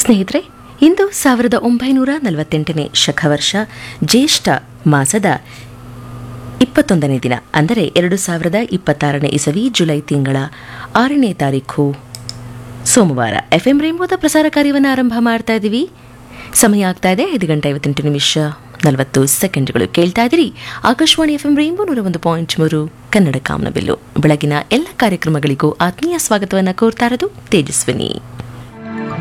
ಸ್ನೇಹಿತರೆ, ಇಂದು 1948ನೇ ಶಕವರ್ಷ ಜ್ಯೇಷ್ಠ ಮಾಸದ 21ನೇ ದಿನ, ಅಂದರೆ 2026ನೇ ಇಸವಿ ಜುಲೈ ತಿಂಗಳ 6ನೇ ತಾರೀಖು ಸೋಮವಾರ. ಎಫ್ಎಂ ರೇನ್ಬೋದ ಪ್ರಸಾರ ಕಾರ್ಯವನ್ನು ಆರಂಭ ಮಾಡ್ತಾ ಇದ್ದೀವಿ. ಸಮಯ ಆಗ್ತಾ ಇದೆ 5:58:40. ಕೇಳ್ತಾ ಇದ್ದೀರಿ ಆಕಾಶವಾಣಿ ಎಫ್ಎಂ ರೇನ್ಬೋ 101.3 ಕನ್ನಡ ಕಾಮನಬಿಲ್ಲು. ಬೆಳಗಿನ ಎಲ್ಲ ಕಾರ್ಯಕ್ರಮಗಳಿಗೂ ಆತ್ಮೀಯ ಸ್ವಾಗತವನ್ನು ಕೋರ್ತಾ ಇರೋದು ತೇಜಸ್ವಿನಿ.